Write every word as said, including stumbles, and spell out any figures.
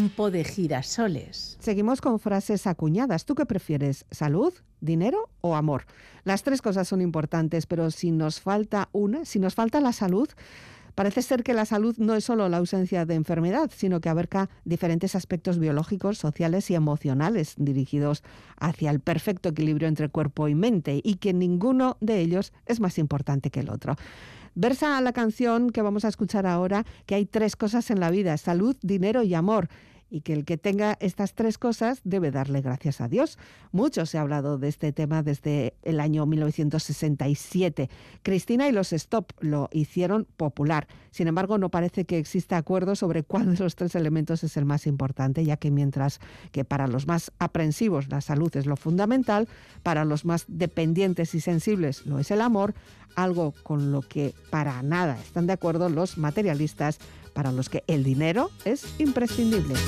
campo de girasoles. Seguimos con frases acuñadas. ¿Tú qué prefieres? ¿Salud, dinero o amor? Las tres cosas son importantes, pero si nos falta una, si nos falta la salud, parece ser que la salud no es solo la ausencia de enfermedad, sino que abarca diferentes aspectos biológicos, sociales y emocionales dirigidos hacia el perfecto equilibrio entre cuerpo y mente, y que ninguno de ellos es más importante que el otro. Versa la canción que vamos a escuchar ahora que hay tres cosas en la vida: salud, dinero y amor, y que el que tenga estas tres cosas debe darle gracias a Dios. Mucho se ha hablado de este tema desde el año mil novecientos sesenta y siete. Cristina y los Stop lo hicieron popular. Sin embargo, no parece que exista acuerdo sobre cuál de los tres elementos es el más importante, ya que mientras que para los más aprensivos la salud es lo fundamental, para los más dependientes y sensibles lo es el amor, algo con lo que para nada están de acuerdo los materialistas, para los que el dinero es imprescindible.